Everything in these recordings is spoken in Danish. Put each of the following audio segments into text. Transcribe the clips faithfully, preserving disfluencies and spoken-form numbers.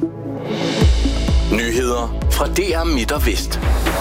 Nyheder fra D R Midt og Vest.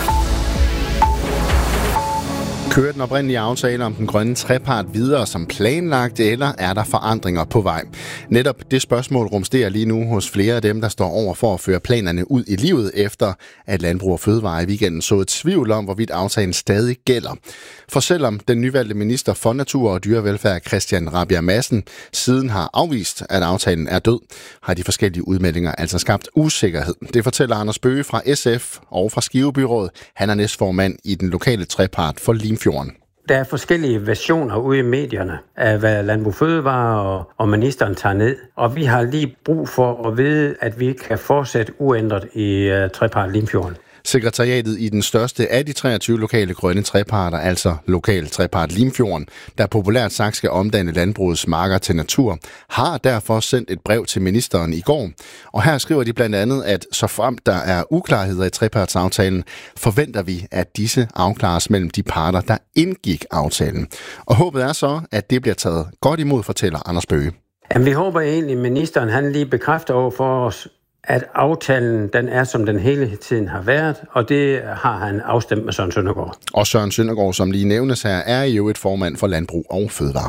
Kører den oprindelige aftale om den grønne trepart videre som planlagt, eller er der forandringer på vej? Netop det spørgsmål rumsterer lige nu hos flere af dem, der står over for at føre planerne ud i livet, efter at Landbrug og Fødevare i weekenden så et tvivl om, hvorvidt aftalen stadig gælder. For selvom den nyvalgte minister for Natur og Dyrevelfærd, Christian Rabjerg Madsen, siden har afvist, at aftalen er død, har de forskellige udmeldinger altså skabt usikkerhed. Det fortæller Anders Bøge fra S F og fra Skivebyrådet. Han er næstformand i den lokale trepart for Limfjorden. Der er forskellige versioner ude i medierne af, hvad Landbrug Fødevare og, og ministeren tager ned. Og vi har lige brug for at vide, at vi kan fortsætte uændret i uh, trepart Limfjorden. Sekretariatet i den største af de treogtyve lokale grønne treparter, altså lokal trepart Limfjorden, der populært sagt skal omdanne landbrugets marker til natur, har derfor sendt et brev til ministeren i går. Og her skriver de blandt andet, at så frem der er uklarheder i trepartsaftalen, forventer vi, at disse afklares mellem de parter, der indgik aftalen. Og håbet er så, at det bliver taget godt imod, fortæller Anders Bøge. Jamen, vi håber egentlig, at ministeren han lige bekræfter over for os, at aftalen den er, som den hele tiden har været, og det har han afstemt med Søren Søndergaard. Og Søren Søndergaard, som lige nævnes her, er jo et formand for Landbrug og Fødevare.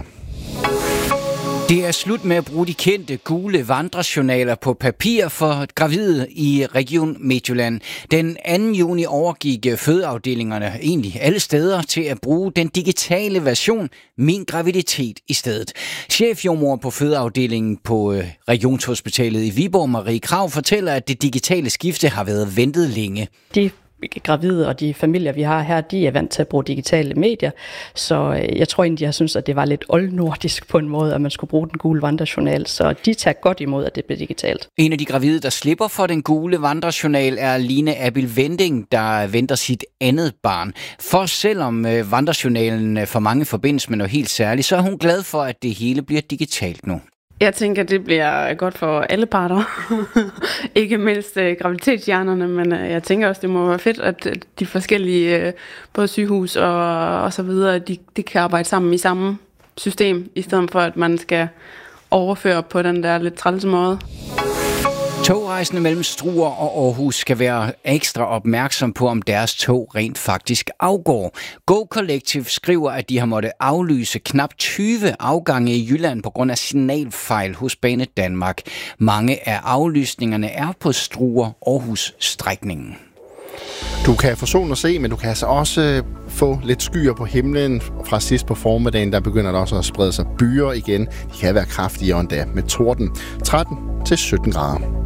Det er slut med at bruge de kendte gule vandrejournaler på papir for gravide i Region Midtjylland. Den anden juni overgik fødeafdelingerne egentlig alle steder til at bruge den digitale version Min Graviditet i stedet. Chefjordmor på fødeafdelingen på Regionshospitalet i Viborg, Marie Krav, fortæller, at det digitale skifte har været ventet længe. De gravide og de familier, vi har her, de er vant til at bruge digitale medier, så jeg tror egentlig, de har syntes, at det var lidt oldnordisk på en måde, at man skulle bruge den gule vandrejournal, så de tager godt imod, at det bliver digitalt. En af de gravide, der slipper for den gule vandrejournal, er Line Abil Vending, der venter sit andet barn. For selvom vandrejournalen for mange forbindes med noget helt særligt, så er hun glad for, at det hele bliver digitalt nu. Jeg tænker, at det bliver godt for alle parter. Ikke mindst uh, graviditetshjernerne, men uh, jeg tænker også, det må være fedt, at uh, de forskellige, uh, både sygehus og, og så videre, de, de kan arbejde sammen i samme system, i stedet for, at man skal overføre på den der lidt trælse måde. Togrejsende mellem Struer og Aarhus skal være ekstra opmærksom på, om deres tog rent faktisk afgår. Go Collective skriver, at de har måttet aflyse knap tyve afgange i Jylland på grund af signalfejl hos Bane Danmark. Mange af aflysningerne er på Struer-Aarhus-strækningen. Du kan få solen at se, men du kan altså også få lidt skyer på himlen. Fra sidst på formiddagen, der begynder der også at sprede sig byer igen. De kan være kraftigere endda med torden. tretten til sytten grader.